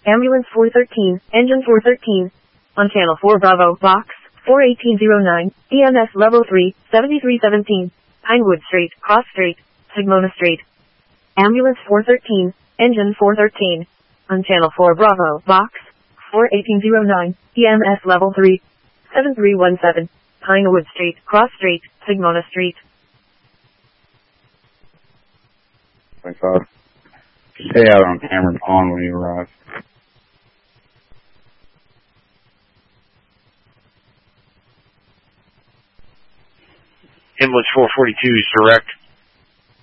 Ambulance 413, Engine 413. On Channel 4 Bravo, Box 41809, EMS Level 3, 7317. Pinewood Street, Cross Street, Sigmona Street. Ambulance 413, Engine 413. On Channel 4 Bravo, Box 41809, EMS Level 3, 7317. Pinewood Street, Cross Street, Sigmona Street. Thanks, Todd. Stay out on Cameron Pond when you arrive. Ambulance 442 is direct.